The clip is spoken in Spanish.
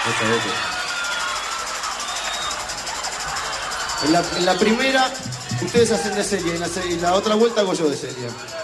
Muchas veces. En la primera, ustedes hacen de serie, y en la otra vuelta hago yo de serie.